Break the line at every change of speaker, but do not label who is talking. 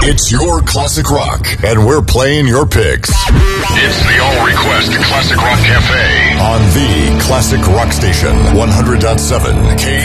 It's your classic rock, and we're playing your picks.
It's the All Request Classic Rock Cafe
on the Classic Rock Station, 100.7 KFI.